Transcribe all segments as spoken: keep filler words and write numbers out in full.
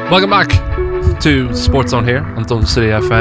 Welcome back to Sports Zone here on Dublin City F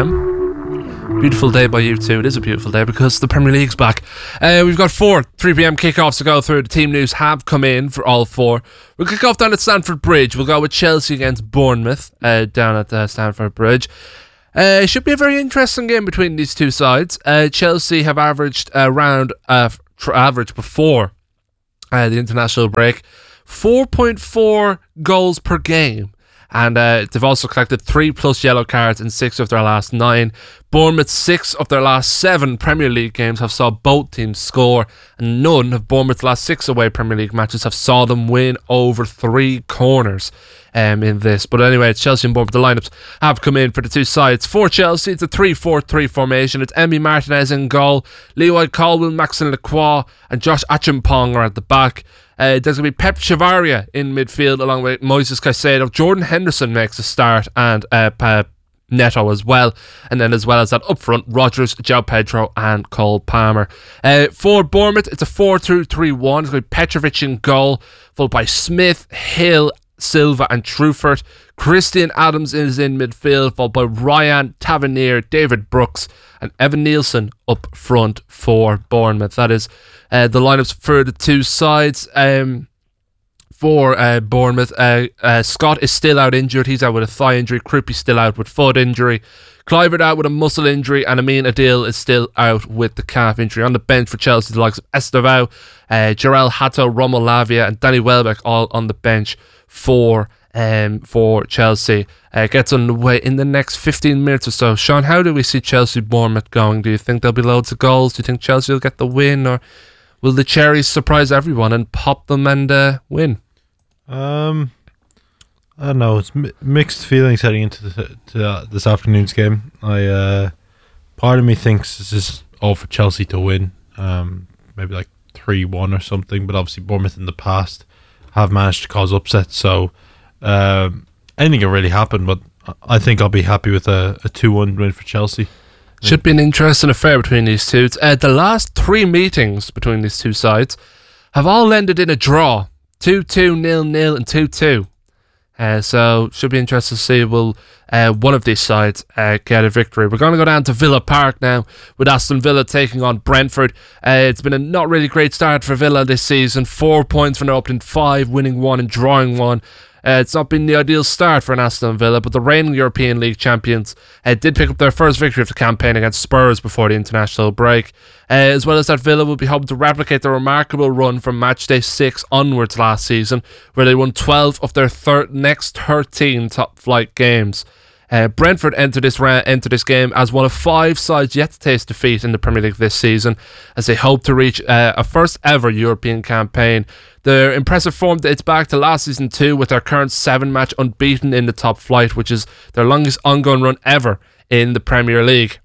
M. Beautiful day by you too. It is a beautiful day because the Premier League's back. Uh, we've got four three p.m. kickoffs to go through. The team news have come in for all four. We'll kick off down at Stamford Bridge. We'll go with Chelsea against Bournemouth uh, down at uh, Stamford Bridge. Uh, it should be a very interesting game between these two sides. Uh, Chelsea have averaged around uh, tr- average before uh, the international break four point four goals per game. And uh, they've also collected three plus yellow cards in six of their last nine. Bournemouth's six of their last seven Premier League games have saw both teams score, and none of Bournemouth's last six away Premier League matches have saw them win over three corners um, in this. But anyway, it's Chelsea and Bournemouth. The lineups have come in for the two sides. For Chelsea, it's a three four three formation. It's Emi Martinez in goal, Leroy Colwill, Maxime Lacroix, and Josh Achimpong are at the back. Uh, there's going to be Pep Chavaria in midfield along with Moises Caicedo. Jordan Henderson makes a start, and uh, Pa- Neto as well. And then as well as that up front, Rodgers, João Pedro and Cole Palmer. Uh, for Bournemouth, it's a four two three one. It's going to be Petrovic in goal, followed by Smith, Hill, Silva and Truffert. Christian Adams is in midfield, followed by Ryan, Tavernier, David Brooks and Evan Nielsen up front for Bournemouth. That is uh, the lineups for the two sides. Um, for uh, Bournemouth, uh, uh, Scott is still out injured. He's out with a thigh injury. Kruppi's still out with foot injury. Clivert out with a muscle injury, and Amin Adil is still out with the calf injury. On the bench for Chelsea, the likes of Estevao, uh, Jarell Hato, Rommel Lavia and Danny Welbeck all on the bench for um for Chelsea. Uh, gets underway in the next fifteen minutes or so. Sean, how do we see Chelsea Bournemouth going? Do you think there'll be loads of goals? Do you think Chelsea will get the win, or will the Cherries surprise everyone and pop them and uh, win? Um, I don't know. It's mi- mixed feelings heading into the, to, uh, this afternoon's game. I uh, part of me thinks this is all for Chelsea to win. Um, maybe like three one or something. But obviously Bournemouth in the past have managed to cause upsets, so um, anything can really happen. But I think I'll be happy with a, a two one win for Chelsea. Should be an interesting affair between these two. Uh, the last three meetings between these two sides have all ended in a draw. two two, nil nil and two two. Uh, so should be interesting to see will uh, one of these sides uh, get a victory. We're going to go down to Villa Park now with Aston Villa taking on Brentford. Uh, it's been a not really great start for Villa this season. Four points from their opening five, winning one and drawing one. Uh, it's not been the ideal start for an Aston Villa, but the reigning European League champions uh, did pick up their first victory of the campaign against Spurs before the international break. Uh, as well as that, Villa will be hoping to replicate their remarkable run from matchday six onwards last season, where they won twelve of their thir- next thirteen top-flight games. Uh, Brentford entered this ra- entered this game as one of five sides yet to taste defeat in the Premier League this season, as they hope to reach uh, a first-ever European campaign. Their impressive form dates back to last season too, with their current seven-match unbeaten in the top flight, which is their longest ongoing run ever in the Premier League.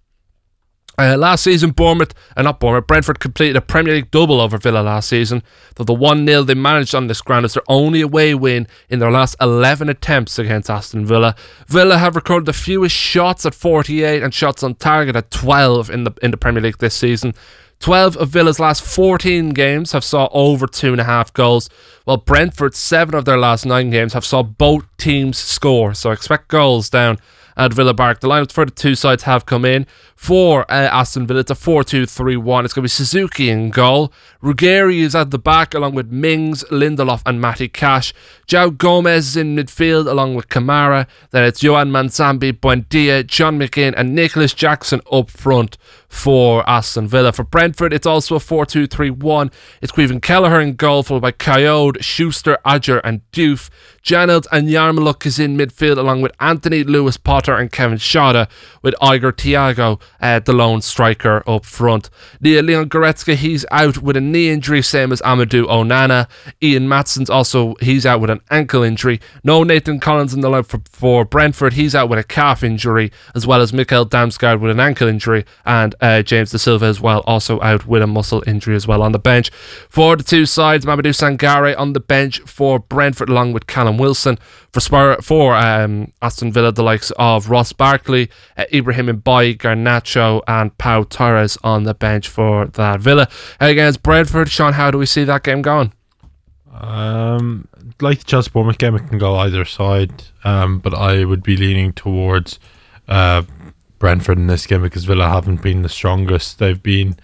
Uh, last season, Bournemouth, uh, not Bournemouth, Brentford completed a Premier League double over Villa last season, though the one nil they managed on this ground is their only away win in their last eleven attempts against Aston Villa. Villa have recorded the fewest shots at forty-eight and shots on target at twelve in the in the Premier League this season. twelve of Villa's last fourteen games have saw over two and a half goals, while Brentford, seven of their last nine games have saw both teams score, so expect goals down at Villa Park. The lineups for the two sides have come in. For uh, Aston Villa, it's a four two three one. It's going to be Suzuki in goal. Ruggieri is at the back along with Mings, Lindelof and Matty Cash. João Gomez is in midfield along with Kamara. Then it's Johan Manzambi, Buendia, John McGinn and Nicholas Jackson up front for Aston Villa. For Brentford, it's also a four two three one. It's Queven Kelleher in goal, followed by Coyote, Schuster, Adger and Diouf. Janelt and Yarmouk is in midfield along with Anthony, Lewis Potter and Kevin Schade, with Igor Thiago, uh, the lone striker, up front. Leon Goretzka, he's out with a knee injury, same as Amadou Onana. Ian Matson's also, he's out with an ankle injury. No Nathan Collins in the line for, for Brentford, he's out with a calf injury, as well as Mikkel Damsgaard with an ankle injury, and uh, James Da Silva as well, also out with a muscle injury as well on the bench. For the two sides, Mamadou Sangare on the bench for Brentford along with Callum Wilson. For Spur, for um, Aston Villa, the likes of Ross Barkley, uh, Ibrahim Mbaye, Garnacho and Pau Torres on the bench for that Villa. Against Brentford, Sean, how do we see that game going? Um, like the Chelsea Bournemouth game, it can go either side. Um, but I would be leaning towards uh, Brentford in this game because Villa haven't been the strongest they've been,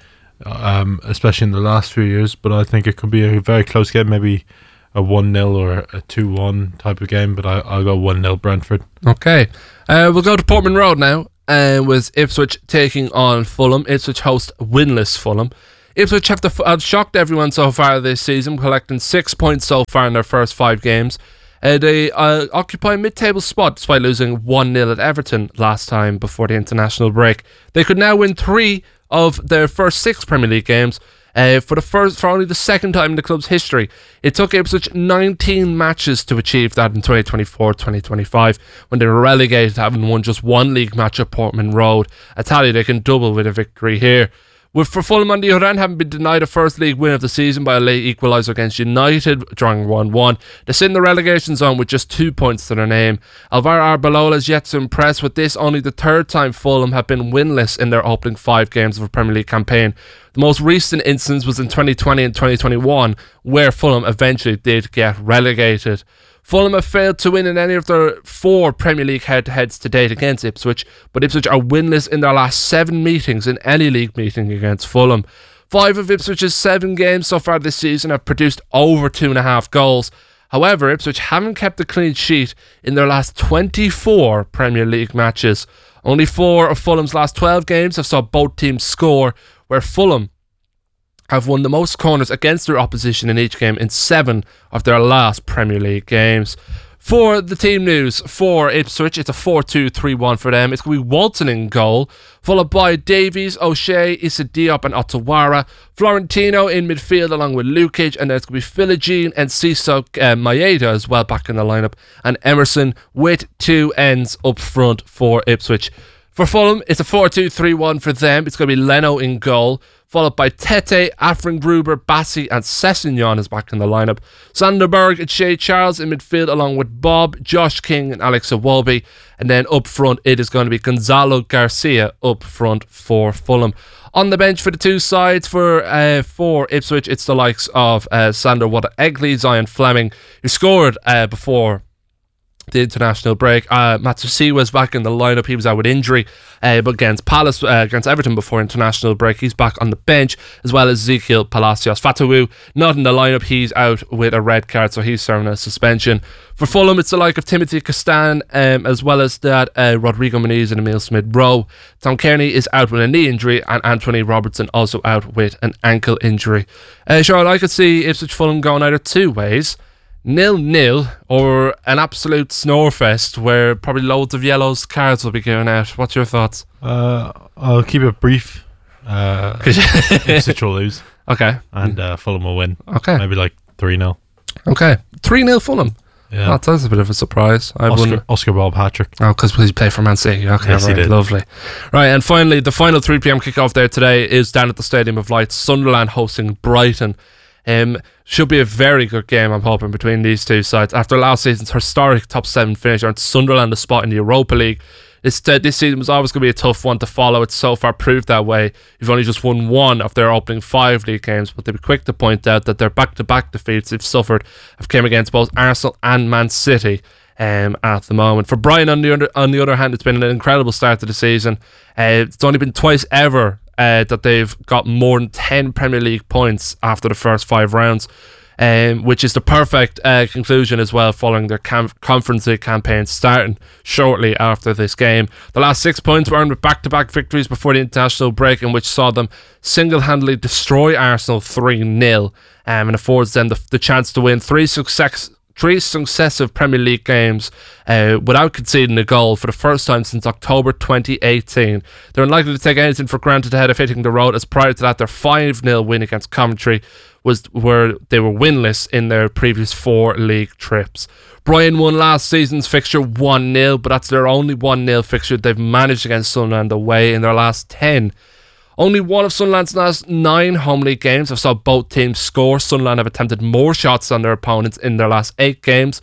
um, especially in the last few years. But I think it could be a very close game, maybe a one nil or a two one type of game. But I, I'll go one nil Brentford. Okay, uh, we'll go to Portman Road now, uh, with Ipswich taking on Fulham. Ipswich host winless Fulham. Ipswich have, the, have shocked everyone so far this season, collecting six points so far in their first five games. Uh, they uh, occupy a mid-table spot despite losing one nil at Everton last time before the international break. They could now win three of their first six Premier League games uh, for the first, for only the second time in the club's history. It took Ipswich nineteen matches to achieve that in twenty twenty-four twenty twenty-five, when they were relegated, having won just one league match at Portman Road. A tally they can double with a victory here. With for Fulham on the other hand, having been denied a first league win of the season by a late equaliser against United, drawing one one. They sit in the relegation zone with just two points to their name. Alvaro Arbeloa is yet to impress, with this only the third time Fulham have been winless in their opening five games of a Premier League campaign. The most recent instance was in twenty twenty and twenty twenty-one, where Fulham eventually did get relegated. Fulham have failed to win in any of their four Premier League head-to-heads to date against Ipswich, but Ipswich are winless in their last seven meetings in any league meeting against Fulham. Five of Ipswich's seven games so far this season have produced over two and a half goals. However, Ipswich haven't kept a clean sheet in their last twenty-four Premier League matches. Only four of Fulham's last twelve games have saw both teams score, where Fulham have won the most corners against their opposition in each game in seven of their last Premier League games. For the team news for Ipswich, it's a four two three one for them. It's going to be Walton in goal, followed by Davies, O'Shea, Issa Diop and Ottawara. Florentino in midfield along with Lukic, and there's going to be Philogene and Sissoko uh, Maeda as well back in the lineup, and Emerson with two ends up front for Ipswich. For Fulham, it's a four two three one for them. It's going to be Leno in goal, followed by Tete, Afrin Gruber, Bassi and Sessegnon is back in the lineup. Sanderberg and Shea Charles in midfield along with Bob, Josh King and Alex Iwobi. And then up front it is going to be Gonzalo Garcia up front for Fulham. On the bench for the two sides for uh, for Ipswich, it's the likes of uh, Sander Wada-Egley, Zion Fleming, who scored uh, before the international break. Uh, Matsushima was back in the lineup. He was out with injury, uh, but against Palace, uh, against Everton before international break, he's back on the bench, as well as Ezekiel Palacios. Fatawu not in the lineup. He's out with a red card, so he's serving a suspension. For Fulham, it's the like of Timothy Castan, um, as well as that uh, Rodrigo Muniz and Emil Smith-Rowe. Tom Kearney is out with a knee injury, and Anthony Robertson also out with an ankle injury. Uh, Charlotte, I could see Ipswich Fulham going either two ways. Nil-nil or an absolute snorefest where probably loads of yellows cards will be given out. What's your thoughts? Uh, I'll keep it brief. Uh, Ipswich will lose. Okay. And uh, Fulham will win. Okay. Maybe like three nil. Okay. three nil Fulham. Yeah. Oh, that's a bit of a surprise. I Oscar, wonder. Oscar Bob Patrick. Oh, because he played for Man City. Okay, yes, right, he did. Lovely. Right, and finally, the final three p.m. kickoff there today is down at the Stadium of Light. Sunderland hosting Brighton. Um, should be a very good game, I'm hoping, between these two sides. After last season's historic top seven finish, earned Sunderland a spot in the Europa League. This, uh, this season was always going to be a tough one to follow. It's so far proved that way. You've only just won one of their opening five league games, but they'll be quick to point out that their back-to-back defeats they've suffered have come against both Arsenal and Man City um, at the moment. For Brighton, on the, under, on the other hand, it's been an incredible start to the season. Uh, it's only been twice ever Uh, that they've got more than ten Premier League points after the first five rounds, um, which is the perfect uh, conclusion as well following their cam- Conference League campaign starting shortly after this game. The last six points were earned with back-to-back victories before the international break, in which saw them single-handedly destroy Arsenal three nil, um, and affords them the, the chance to win three success Three successive Premier League games uh, without conceding a goal for the first time since October twenty eighteen. They're unlikely to take anything for granted ahead of hitting the road, as prior to that their five nil win against Coventry was where they were winless in their previous four league trips. Brighton won last season's fixture one nil, but that's their only one nil fixture they've managed against Sunderland away in their last ten. Only one of Sunderland's last nine home league games have saw both teams score. Sunderland have attempted more shots than their opponents in their last eight games.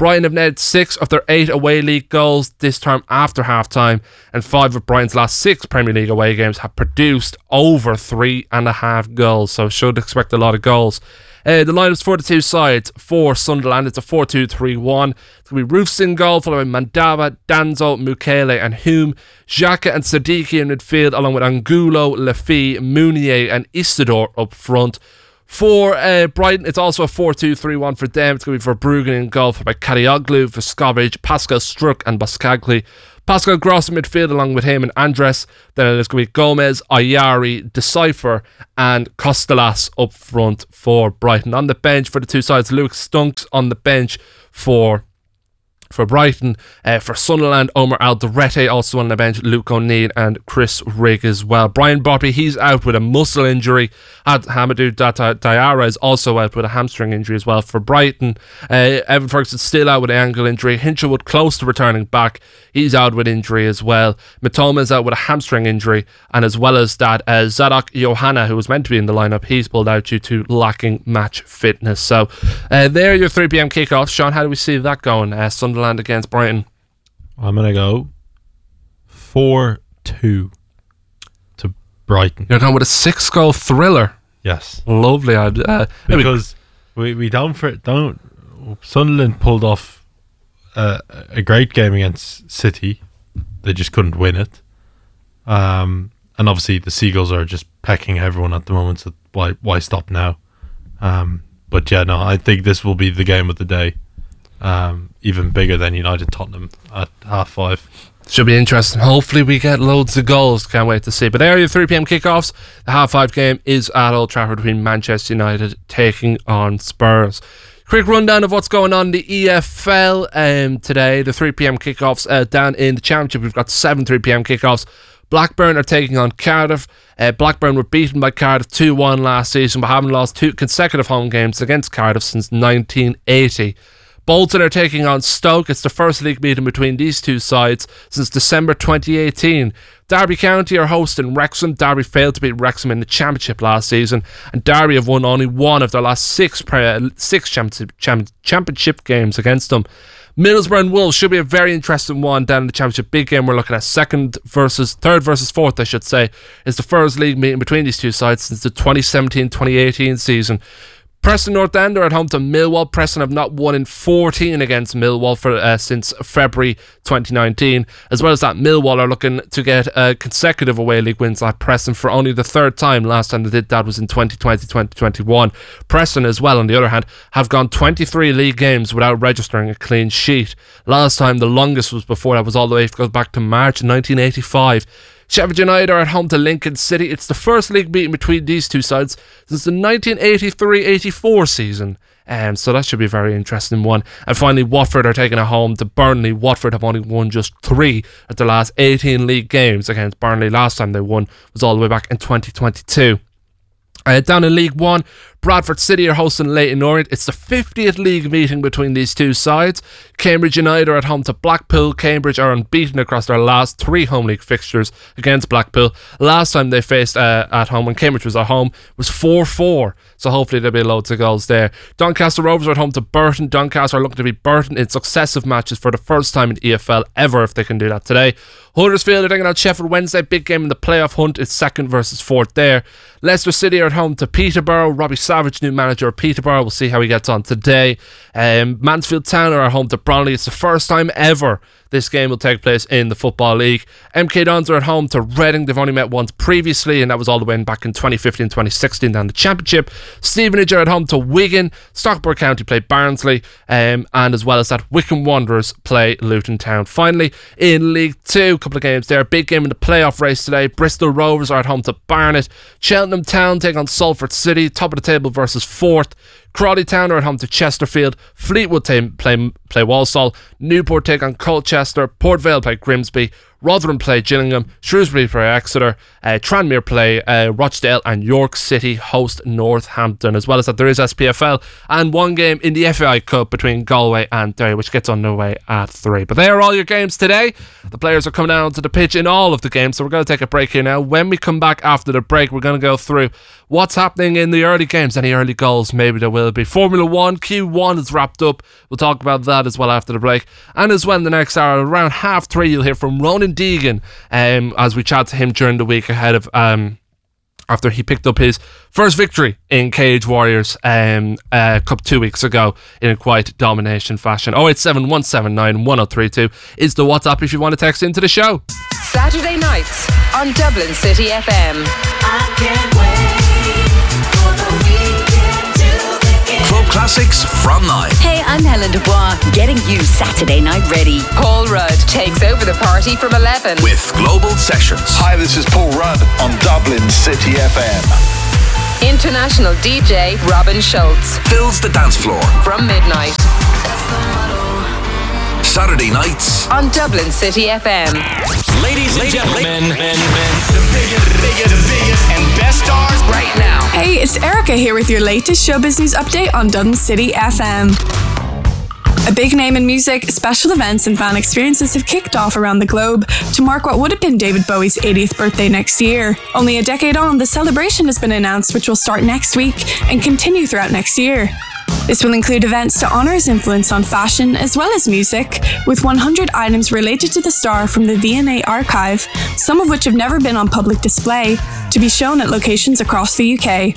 Brighton have netted six of their eight away league goals this term after half-time, and five of Brighton's last six Premier League away games have produced over three and a half goals, so should expect a lot of goals. Uh, the lineups for the two sides for Sunderland, it's a four two three one. It's going to be Roofs in goal, followed by Mandava, Danzo, Mukele and Hume. Xhaka and Siddiqui in midfield, along with Angulo, Lafy, Mounier and Isidore up front. For uh, Brighton, it's also a four two three one for them. It's going to be Verbruggen in goal, followed by Kadioglu, Vescovic, Pascal Struck and Boskagli. Pascal Gross in midfield along with him and Andres. Then it's going to be Gomez, Ayari, Decipher and Costellas up front for Brighton. On the bench for the two sides, Luke Stunks on the bench for for Brighton. Uh, for Sunderland, Omar Alderete also on the bench, Luke O'Neill and Chris Rigg as well. Brian Bobby, he's out with a muscle injury. Had Hamadou Diarra is also out with a hamstring injury as well for Brighton. Uh, Evan Ferguson still out with an ankle injury. Hinchelwood close to returning back. He's out with injury as well. Mitoma is out with a hamstring injury, and as well as that, uh, Zadok Johanna, who was meant to be in the lineup, he's pulled out due to lacking match fitness. So uh, there are your three p.m. kickoffs. Sean, how do we see that going? Uh, Sunderland against Brighton. I'm going to go four two to Brighton. You're going with a six-goal thriller. Yes. Lovely. Uh, because we, we don't, for, don't... Sunderland pulled off uh, a great game against City. They just couldn't win it. Um, and obviously the Seagulls are just pecking everyone at the moment, so why, why stop now? Um, but yeah, no, I think this will be the game of the day. Um, even bigger than United Tottenham at half five. Should be interesting. Hopefully we get loads of goals. Can't wait to see. But there are your three p.m. kickoffs. The half five game is at Old Trafford between Manchester United taking on Spurs. Quick rundown of what's going on in the E F L um, today. The three p.m. kickoffs uh, down in the Championship. We've got seven three p.m. kickoffs. Blackburn are taking on Cardiff. Uh, Blackburn were beaten by Cardiff two one last season, but haven't lost two consecutive home games against Cardiff since nineteen eighty. Bolton are taking on Stoke. It's the first league meeting between these two sides since December twenty eighteen. Derby County are hosting Wrexham. Derby failed to beat Wrexham in the Championship last season, and Derby have won only one of their last six pre- six championship, championship games against them. Middlesbrough and Wolves should be a very interesting one down in the Championship. Big game we're looking at. Second versus third versus fourth, I should say, is the first league meeting between these two sides since the twenty seventeen twenty eighteen season. Preston North End are at home to Millwall. Preston have not won in fourteen against Millwall for uh, since February twenty nineteen. As well as that, Millwall are looking to get uh, consecutive away league wins like Preston for only the third time. Last time they did that was in twenty twenty twenty twenty-one. Preston as well, on the other hand, have gone twenty-three league games without registering a clean sheet. Last time, the longest was before that, was all the way, it goes back to March nineteen eighty-five. Sheffield United are at home to Lincoln City. It's the first league meeting between these two sides since the nineteen eighty-three eighty-four season. Um, so that should be a very interesting one. And finally, Watford are taking it home to Burnley. Watford have only won just three of the last eighteen league games against Burnley. Last time they won was all the way back in twenty twenty-two. Uh, down in League One, Bradford City are hosting Leyton Orient. It's the fiftieth league meeting between these two sides. Cambridge United are at home to Blackpool. Cambridge are unbeaten across their last three home league fixtures against Blackpool. Last time they faced uh, at home, when Cambridge was at home, was four four. So hopefully there'll be loads of goals there. Doncaster Rovers are at home to Burton. Doncaster are looking to beat Burton in successive matches for the first time in the E F L ever, if they can do that today. Huddersfield are taking on Sheffield Wednesday. Big game in the playoff hunt. It's second versus fourth there. Leicester City are at home to Peterborough. Robbie Savage, new manager of Peterborough. We'll see how he gets on today. Um, Mansfield Town are at home to Bronley. It's the first time ever this game will take place in the Football League. M K Dons are at home to Reading. They've only met once previously, and that was all the way back in twenty fifteen twenty sixteen down the Championship. Stevenage are at home to Wigan. Stockport County play Barnsley, um, and as well as that, Wycombe Wanderers play Luton Town. Finally, in League Two, a couple of games there. Big game in the playoff race today. Bristol Rovers are at home to Barnet. Cheltenham Town take on Salford City. Top of the table versus fourth. Crawley Town are at home to Chesterfield. Fleetwood t- play play Walsall. Newport take on Colchester. Port Vale play Grimsby. Rotherham play Gillingham, Shrewsbury play Exeter, uh, Tranmere play uh, Rochdale, and York City host Northampton. As well as that, there is S P F L and one game in the F A I Cup between Galway and Derry, which gets underway at three. But they are all your games today. The players are coming out onto the pitch in all of the games, so we're going to take a break here now. When we come back after the break, we're going to go through what's happening in the early games, any early goals, maybe there will be. Formula One, Q one is wrapped up. We'll talk about that as well after the break. And as well in the next hour, around half three, you'll hear from Ronan Deegan um, as we chat to him during the week ahead of... Um, after he picked up his first victory in Cage Warriors um, uh, Cup two weeks ago in a quite domination fashion. oh eight seven, one seven nine, one oh three two is the WhatsApp if you want to text into the show. Saturday nights on Dublin City F M. I can't wait for the weekend to begin. Club Classics from nine. Hey, I'm Helen Dubois, getting you Saturday night ready. Paul Rudd takes over the party from eleven with Global Sessions. Hi, this is Paul Rudd on Dublin City F M. International D J Robin Schultz fills the dance floor from midnight. Saturday nights on Dublin City F M. Ladies and gentlemen, men, men, the biggest, biggest, the biggest and best stars right now. Hey, it's Erica here with your latest show business update on Dublin City F M. A big name in music, special events and fan experiences have kicked off around the globe to mark what would have been David Bowie's eightieth birthday next year. Only a decade on, the celebration has been announced, which will start next week and continue throughout next year. This will include events to honour his influence on fashion as well as music, with one hundred items related to the star from the V and A archive, some of which have never been on public display, to be shown at locations across the U K.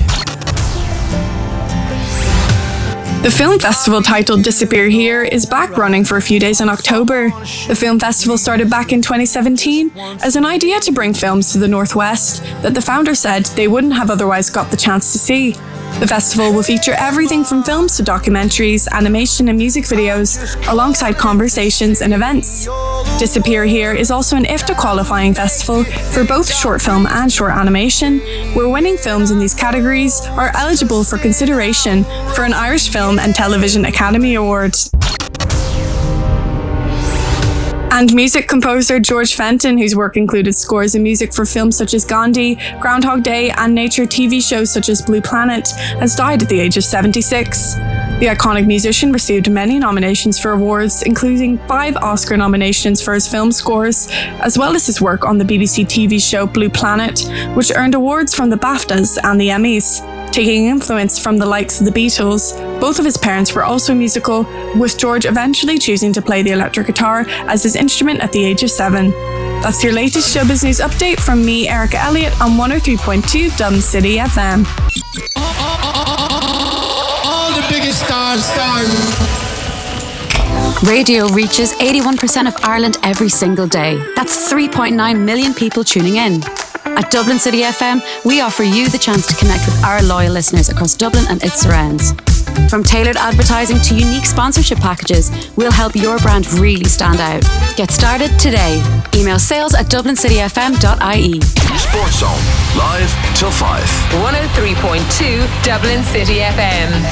The film festival titled Disappear Here is back running for a few days in October. The film festival started back in twenty seventeen as an idea to bring films to the Northwest that the founder said they wouldn't have otherwise got the chance to see. The festival will feature everything from films to documentaries, animation and music videos, alongside conversations and events. Disappear Here is also an I F T A qualifying festival for both short film and short animation, where winning films in these categories are eligible for consideration for an Irish Film and Television Academy Award. And music composer George Fenton, whose work included scores and music for films such as Gandhi, Groundhog Day and nature T V shows such as Blue Planet, has died at the age of seventy-six. The iconic musician received many nominations for awards, including five Oscar nominations for his film scores, as well as his work on the B B C T V show Blue Planet, which earned awards from the BAFTAs and the Emmys. Taking influence from the likes of the Beatles, both of his parents were also musical, with George eventually choosing to play the electric guitar as his instrument at the age of seven. That's your latest showbiz news update from me, Erica Elliott, on one oh three point two Dublin City F M. All the biggest stars, stars. Radio reaches eighty-one percent of Ireland every single day. That's three point nine million people tuning in. At Dublin City F M, we offer you the chance to connect with our loyal listeners across Dublin and its surrounds. From tailored advertising to unique sponsorship packages, we'll help your brand really stand out. Get started today. Email sales at dublin city f m dot i e. Sports Zone, live till five. one oh three point two Dublin City F M.